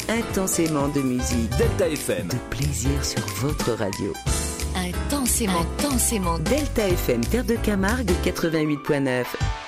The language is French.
intensément de musique. Delta FM. De plaisir sur votre radio. Intensément. Delta FM, Terre de Camargue, 88.9.